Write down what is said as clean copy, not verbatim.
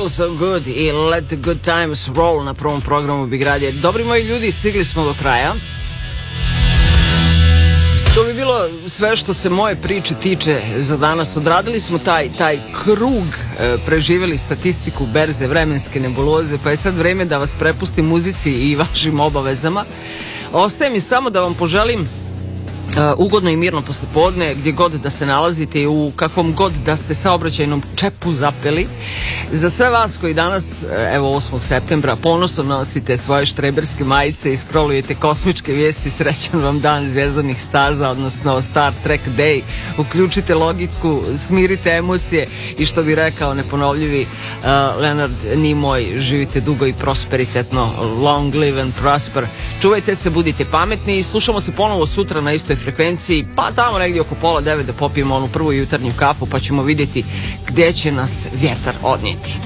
Feel So Good i Let the Good Times Roll na prvom programu Big Radio. Dobri moji ljudi, stigli smo do kraja. To bi bilo sve što se moje priče tiče za danas. Odradili smo taj krug, preživjeli statistiku berze, vremenske nebuloze, pa je sad vreme da vas prepustim muzici i vašim obavezama. Ostaje mi samo da vam poželim ugodno i mirno poslepodne, gdje god da se nalazite i u kakvom god da ste saobraćajnom čepu zapeli. Za sve vas koji danas, evo 8. septembra, ponosno nosite svoje štreberske majice i scrollujete kosmičke vijesti, srećan vam dan zvijezdanih staza, odnosno Star Trek Day. Uključite logiku, smirite emocije i što bi rekao neponovljivi Leonard Nimoy, živite dugo i prosperitetno, long live and prosper. Čuvajte se, budite pametni i slušamo se ponovo sutra na istoj frekvenciji, pa tamo negdje oko 8:30 da popijemo onu prvu jutarnju kafu, pa ćemo vidjeti gdje će nas vjetar odnijeti.